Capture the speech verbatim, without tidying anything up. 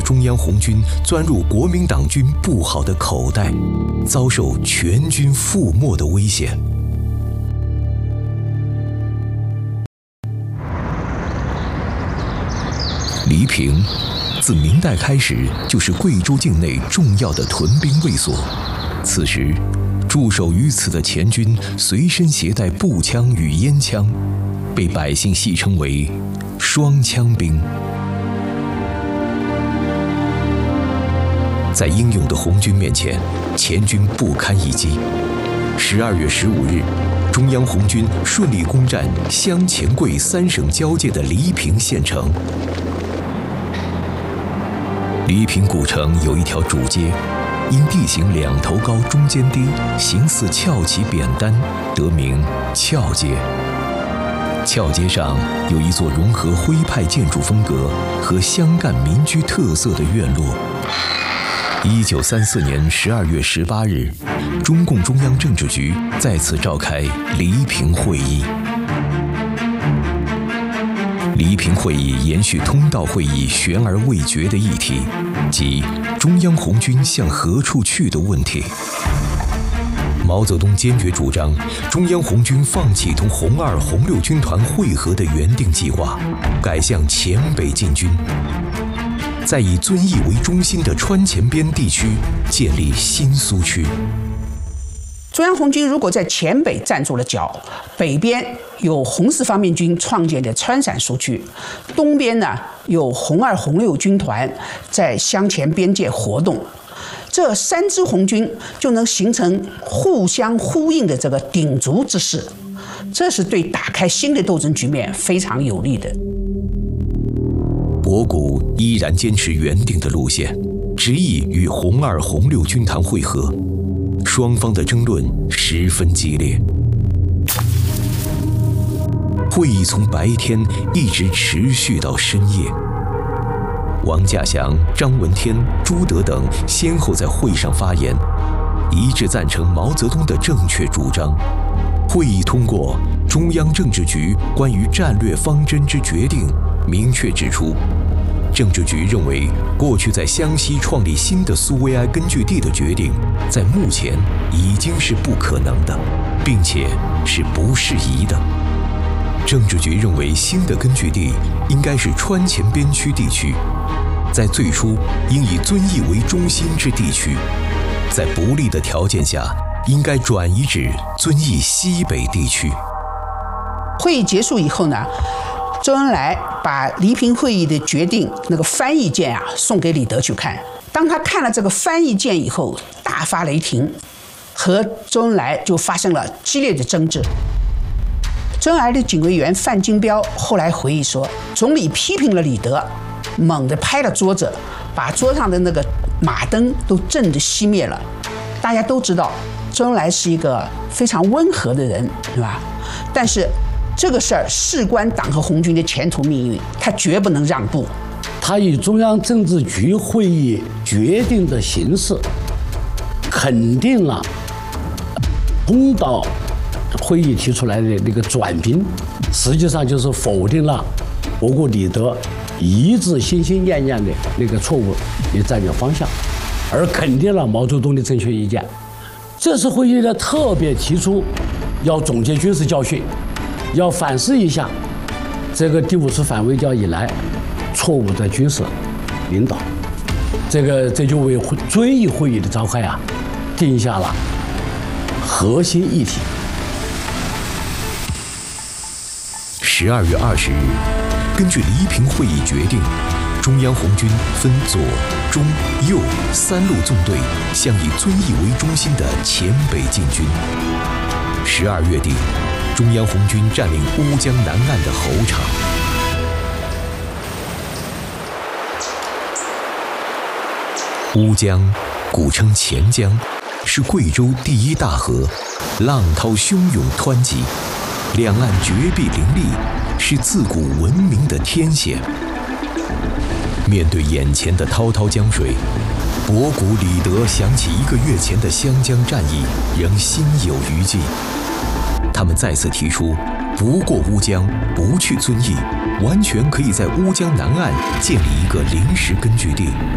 中央红军钻入国民党军布好的口袋，遭受全军覆没的危险。黎平自明代开始就是贵州境内重要的屯兵卫所，此时驻守于此的前军随身携带步枪与烟枪，被百姓戏称为双枪兵。在英勇的红军面前，前军不堪一击。十二月十五日，中央红军顺利攻占湘黔桂三省交界的黎平县城。黎平古城有一条主街，因地形两头高中间低，形似翘起扁担，得名翘街。翘街上有一座融合徽派建筑风格和湘赣民居特色的院落。一九三四年十二月十八日，中共中央政治局在此召开黎平会议。黎平会议延续通道会议悬而未决的议题，即中央红军向何处去的问题。毛泽东坚决主张中央红军放弃同红二、红六军团会合的原定计划，改向黔北进军，在以遵义为中心的川黔边地区建立新苏区。 中央红军如果在黔北站住了脚，北边有红四方面军创建的川陕苏区，东边呢有红二、红六军团在湘黔边界活动，这三支红军就能形成互相呼应的这个鼎足之势，这是对打开新的斗争局面非常有利的。 博古依然坚持原定的路线，执意与红二、红六军团会合，双方的争论十分激烈。会议从白天一直持续到深夜。王稼祥、张闻天、朱德等先后在会上发言，一致赞成毛泽东的正确主张。会议通过中央政治局关于战略方针之决定，明确指出，政治局认为过去在湘西创立新的苏维埃根据地的决定，在目前已经是不可能的，并且是不适宜的。政治局认为新的根据地应该是川黔边区地区，在最初应以遵义为中心之地区，在不利的条件下应该转移至遵义西北地区。 会议结束以后呢，周恩来把黎平会议的决定那个翻译件啊送给李德去看。当他看了这个翻译件以后，大发雷霆，和周恩来就发生了激烈的争执。周恩来的警卫员范金彪后来回忆说，总理批评了李德，猛地拍了桌子，把桌上的那个马灯都震得熄灭了。大家都知道周恩来是一个非常温和的人，是吧？但是这个事儿事关党和红军的前途命运，他绝不能让步。 他以中央政治局会议决定的形式，肯定了通道会议提出来的那个转兵，实际上就是否定了博古、李德一致心心念念的那个错误的战略方向，而肯定了毛泽东的正确意见。这次会议呢，特别提出要总结军事教训，要反思一下这个第五次反围剿以来错误的军事领导。这个这就为遵义会议的召开啊定下了核心议题。 十二月二十日，根据黎平会议决定，中央红军分左、中、右三路纵队向以遵义为中心的黔北进军。十二月底，中央红军占领乌江南岸的侯场。乌江，古称钱江，是贵州第一大河，浪涛汹涌湍急，两岸绝壁林立，是自古闻名的天险。面对眼前的滔滔江水，博古、李德想起一个月前的湘江战役，仍心有余悸。他们再次提出，不过乌江，不去遵义，完全可以在乌江南岸建立一个临时根据地。